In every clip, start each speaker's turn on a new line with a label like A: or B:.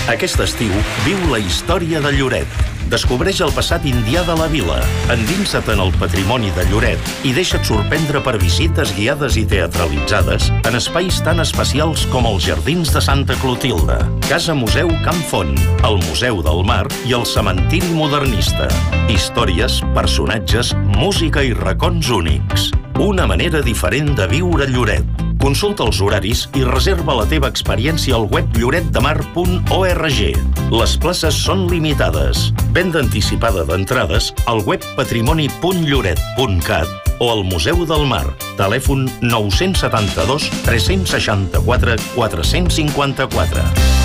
A: Aquest estiu viu la història de Lloret. Descobreix el passat indià de la vila, endinsa't en el patrimoni de Lloret i deixa't sorprendre per visites guiades i teatralitzades en espais tan especials com els Jardins de Santa Clotilde, Casa Museu Camp Font, el Museu del Mar i el Cementiri Modernista. Històries, personatges, música i racons únics. Una manera diferent de viure Lloret. Consulta els horaris i reserva la teva experiència al web lloretdemar.org. Les places són limitades. Venda anticipada d'entrades al web patrimoni.lloret.cat o al Museu del Mar. Telèfon 972 364 454.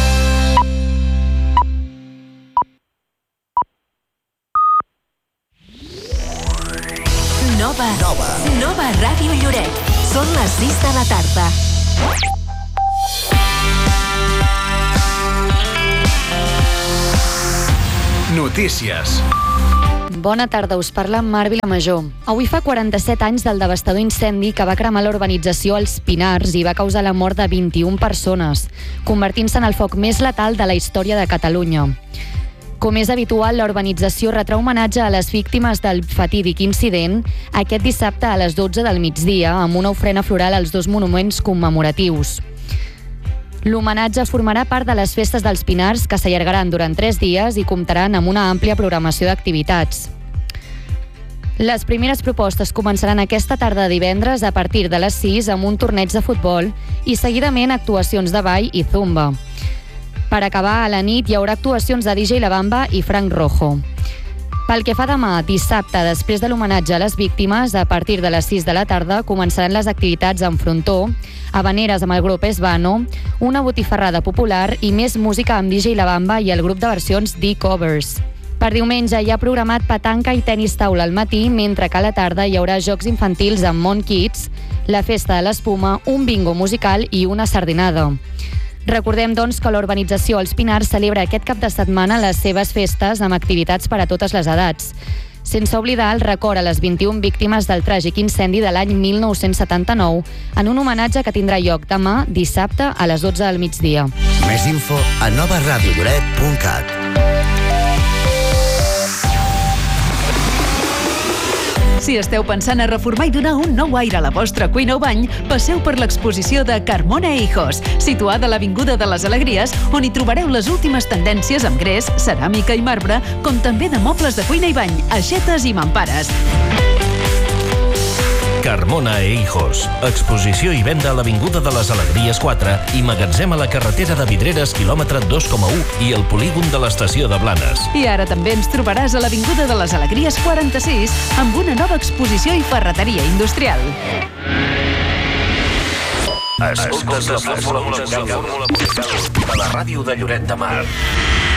B: Nova Ràdio Lloret. Són les 6 de la tarda.
C: Notícies.
D: Bona tarda, us parla Mar Vilamajor. Avui fa 47 anys del devastador incendi que va cremar la urbanització Els Pinars i va causar la mort de 21 persones, convertint-se en el foc més letal de la història de Catalunya. Com és habitual, la urbanització retrà homenatge a les víctimes del fatídic incident aquest dissabte a les 12 del migdia amb una ofrena floral als dos monuments commemoratius. L'homenatge formarà part de les festes dels Pinars que s'allargaran durant 3 dies i comptaran amb una àmplia programació d'activitats. Les primeres propostes començaran aquesta tarda de divendres a partir de les 6 amb un torneig de futbol i seguidament actuacions de ball i zumba. Per acabar, a la nit hi haurà actuacions de DJ La Bamba i Frank Rojo. Pel que fa demà, dissabte, després de l'homenatge a les víctimes, a partir de les 6 de la tarda començaran les activitats en frontó, habaneres amb el grup Esbano, una botifarrada popular i més música amb DJ La Bamba i el grup de versions D-Covers. Per diumenge hi ha programat petanca i tenis taula al matí, mentre que a la tarda hi haurà jocs infantils amb Mont Kids, la festa de l'espuma, un bingo musical i una sardinada. Recordem, doncs, que l'urbanització Els Pinars celebra aquest cap de setmana les seves festes amb activitats per a totes les edats, sense oblidar el record a les 21 víctimes del tràgic incendi de l'any 1979 en un homenatge que tindrà lloc demà, dissabte, a les 12 del migdia.
E: Més info a novaradiolloret.cat.
F: Si esteu pensant a reformar i donar un nou aire a la vostra cuina o bany, passeu per l'exposició de Carmona e Hijos, situada a l'Avinguda de les Alegries, on hi trobareu les últimes tendències amb gres, ceràmica i marbre, com també de mobles de cuina i bany, aixetes i mampares.
G: Carmona e Hijos. Exposició i venda a l'Avinguda de les Alegries 4 i magatzem a la carretera de Vidreres, quilòmetre 2,1 i el polígon de l'estació de Blanes.
F: I ara també ens trobaràs a l'Avinguda de les Alegries 46 amb una nova exposició i ferreteria industrial.
G: Escoltes la fórmula musical de la ràdio de Lloret de Mar.